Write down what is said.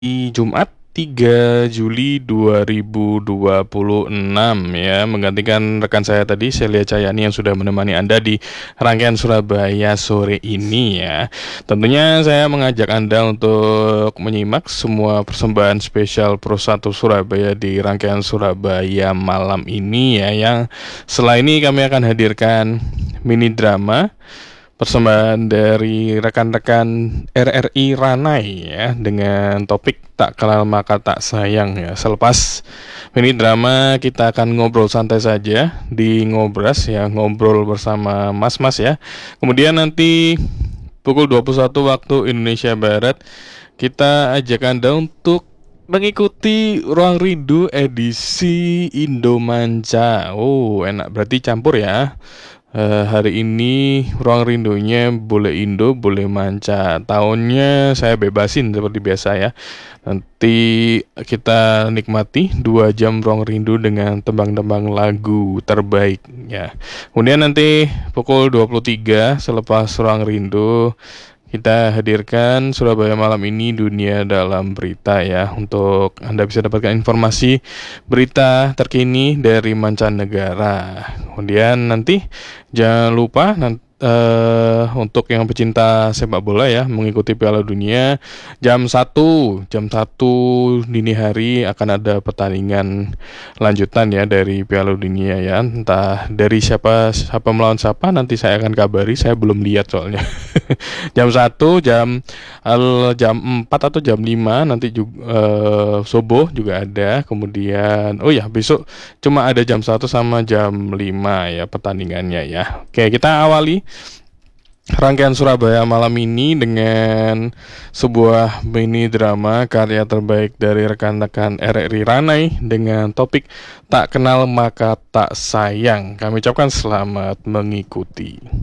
Di Jumat 3 Juli 2026 ya, menggantikan rekan saya tadi Celia Cayani yang sudah menemani Anda di rangkaian Surabaya sore ini ya. Tentunya saya mengajak Anda untuk menyimak semua persembahan spesial Pro 1 Surabaya di rangkaian Surabaya malam ini ya, yang setelah ini kami akan hadirkan mini drama persembahan dari rekan-rekan RRI Ranai ya, dengan topik tak kenal maka tak sayang ya. Selepas mini drama kita akan ngobrol santai saja di Ngobras ya, ngobrol bersama mas-mas ya. Kemudian nanti pukul 21 waktu Indonesia Barat kita ajak Anda untuk mengikuti Ruang Rindu edisi Indomanca. Oh, enak, berarti campur ya. Hari ini Ruang Rindunya boleh Indo, boleh Manca. Tahunnya saya bebasin seperti biasa ya. Nanti kita nikmati 2 jam Ruang Rindu dengan tembang-tembang lagu terbaik ya. Kemudian nanti pukul 23 selepas Ruang Rindu kita hadirkan Surabaya malam ini dunia dalam berita ya, untuk Anda bisa dapatkan informasi berita terkini dari mancanegara. Kemudian nanti jangan lupa untuk yang pecinta sepak bola ya, mengikuti Piala Dunia jam 1 dini hari akan ada pertandingan lanjutan ya dari Piala Dunia ya. Entah dari siapa melawan siapa, nanti saya akan kabari, saya belum lihat soalnya. Jam 4 atau jam 5 nanti juga subuh juga ada. Kemudian besok cuma ada jam 1 sama jam 5 ya pertandingannya ya. Oke, kita awali rangkaian Surabaya malam ini dengan sebuah mini drama karya terbaik dari rekan-rekan RRI Ranai dengan topik tak kenal maka tak sayang. Kami ucapkan selamat mengikuti.